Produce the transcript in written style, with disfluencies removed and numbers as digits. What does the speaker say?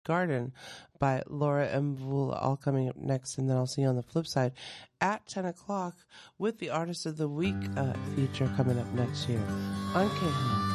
Garden by Laura Mvula, all coming up next, and then I'll see you on the flip side at 10 o'clock with the Artist of the Week feature coming up next year on KHON.